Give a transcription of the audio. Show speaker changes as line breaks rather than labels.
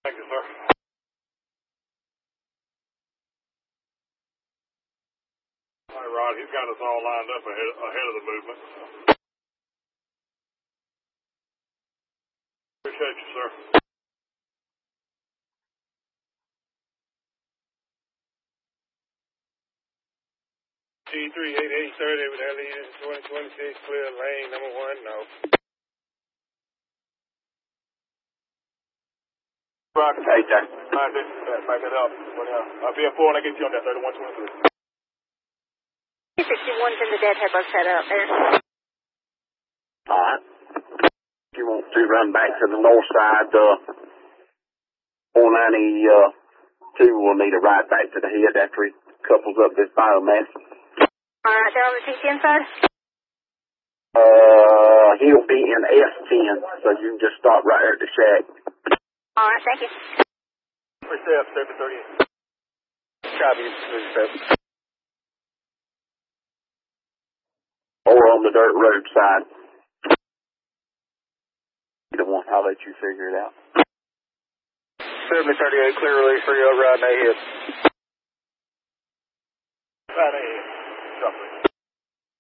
Thank you, sir. All right, Rod, he's got us all lined up ahead of the movement. Appreciate you, sir.
G38830 with LE 2026, clear lane number 1, no.
Roger. Hey, Jack. All right, back that up. I'll be at 4 when I get you on that 3123.
61's in the deadhead, let's head up there.
Alright. You want to run back to the north side, 492 will need a ride back to the head after he couples up this biomass.
Alright, they're on the T10 side?
He'll be in S10, so you can just stop right there at the shack.
Alright, thank you.
Step 38.
Copy, 37.
Or on the dirt road side. Either one, I'll let you figure it out.
7038, clear release for your ride ahead.
Right ahead.